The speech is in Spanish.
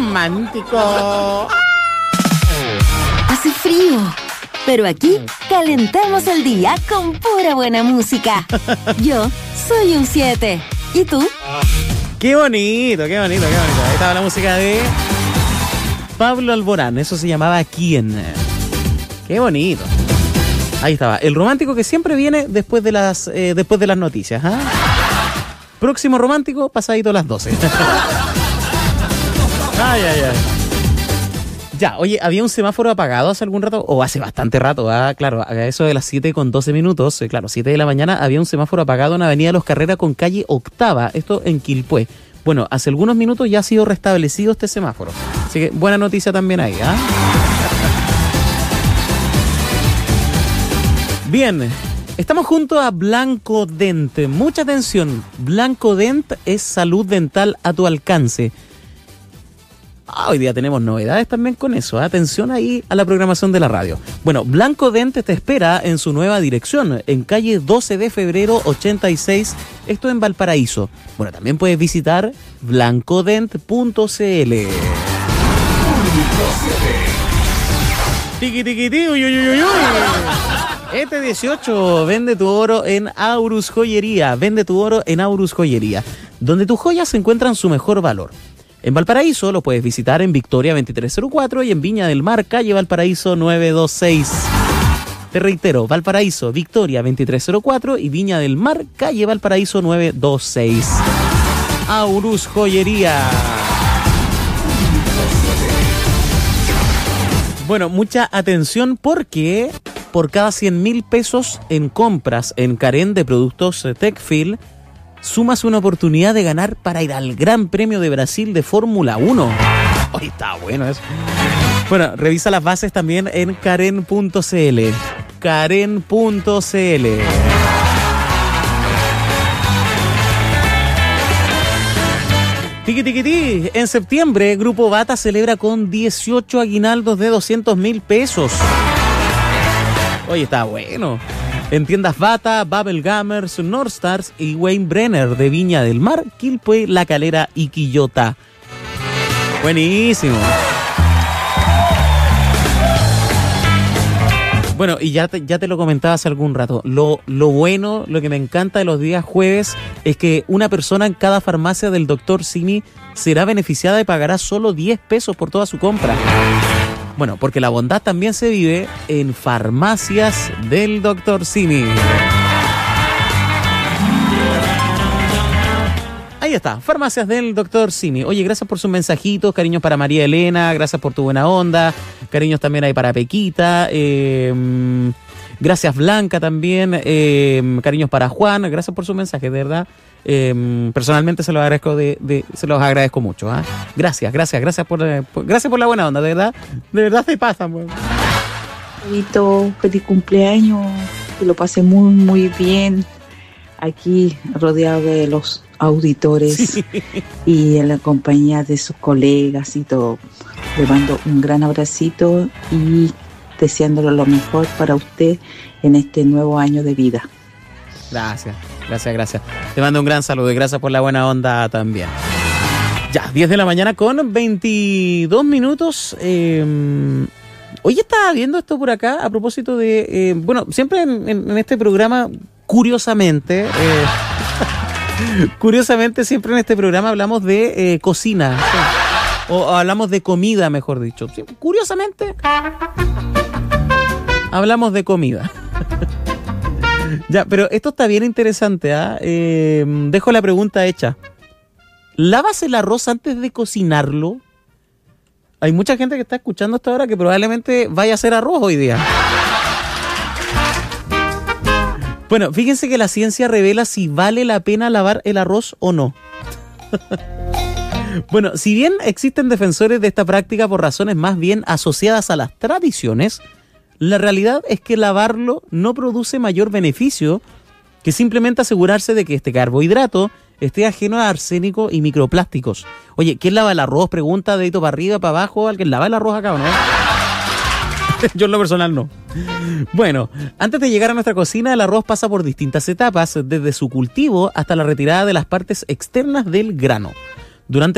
romántico. Hace frío, pero aquí calentamos el día con pura buena música. Yo soy un 7. ¿Y tú? Qué bonito, qué bonito, qué bonito. Ahí estaba la música de Pablo Alborán. Eso se llamaba ¿Quién? Qué bonito. Ahí estaba. El romántico que siempre viene después de las noticias. ¿Ah? Próximo romántico, pasadito a las 12. Ay, ay, ay. Ya, oye, había un semáforo apagado hace algún rato, o hace bastante rato, claro, a eso de las 7:12, claro, 7 de la mañana, había un semáforo apagado en Avenida Los Carreras con calle Octava, esto en Quilpué. Bueno, hace algunos minutos ya ha sido restablecido este semáforo, así que buena noticia también ahí, ¿ah? Bien, estamos junto a Blanco Dent. Mucha atención, Blanco Dent es salud dental a tu alcance. Hoy día tenemos novedades también con eso. Atención ahí a la programación de la radio. Bueno, Blanco Dent te espera en su nueva dirección, en calle 12 de febrero 86, esto en Valparaíso. Bueno, también puedes visitar blancodent.cl. Tiki tiki tiki, uy, uy, uy, uy. Este 18, vende tu oro en Aurus Joyería. Vende tu oro en Aurus Joyería, donde tus joyas encuentran su mejor valor. En Valparaíso lo puedes visitar en Victoria 2304 y en Viña del Mar, calle Valparaíso 926. Te reitero, Valparaíso, Victoria 2304 y Viña del Mar, calle Valparaíso 926. Aurus Joyería. Bueno, mucha atención porque por cada 100.000 pesos en compras en Carén de productos Techfil, sumas una oportunidad de ganar para ir al Gran Premio de Brasil de Fórmula 1. Hoy está bueno eso. Bueno, revisa las bases también en Karen.cl. Karen.cl. Tiki tiki tiki. En septiembre, Grupo Bata celebra con 18 aguinaldos de 200.000 pesos. Oye, está bueno. En tiendas Bata, Babel Gamers, North Stars y Wayne Brenner de Viña del Mar, Quilpué, La Calera y Quillota. Buenísimo. Bueno, y ya te lo comentaba hace algún rato. Lo bueno, lo que me encanta de los días jueves es que una persona en cada farmacia del Dr. Simi será beneficiada y pagará solo 10 pesos por toda su compra. Bueno, porque la bondad también se vive en farmacias del Dr. Simi. Ahí está, farmacias del Dr. Simi. Oye, gracias por sus mensajitos, cariños para María Elena, gracias por tu buena onda, cariños también hay para Pequita, gracias Blanca también, cariños para Juan, gracias por su mensaje, de verdad. Personalmente se los agradezco mucho, ¿eh? Gracias por la buena onda, de verdad se pasan, pues. Feliz cumpleaños, que lo pasé muy muy bien aquí rodeado de los auditores, sí, y en la compañía de sus colegas y todo. Le mando un gran abracito y deseándole lo mejor para usted en este nuevo año de vida. Gracias. Te mando un gran saludo y gracias por la buena onda también. Ya, 10 de la mañana con 22 minutos. Hoy estaba viendo esto por acá a propósito de... bueno, siempre en este programa, curiosamente... curiosamente, siempre en este programa hablamos de cocina. O hablamos de comida, mejor dicho. Sí, curiosamente, hablamos de comida. Ya, pero esto está bien interesante, ¿eh? Dejo la pregunta hecha. ¿Lavas el arroz antes de cocinarlo? Hay mucha gente que está escuchando hasta ahora que probablemente vaya a hacer arroz hoy día. Bueno, fíjense que la ciencia revela si vale la pena lavar el arroz o no. Bueno, si bien existen defensores de esta práctica por razones más bien asociadas a las tradiciones, la realidad es que lavarlo no produce mayor beneficio que simplemente asegurarse de que este carbohidrato esté ajeno a arsénico y microplásticos. Oye, ¿quién lava el arroz? Pregunta, dedito para arriba, para abajo. ¿Alguien lava el arroz acá o no? Yo en lo personal no. Bueno, antes de llegar a nuestra cocina, el arroz pasa por distintas etapas, desde su cultivo hasta la retirada de las partes externas del grano. Durante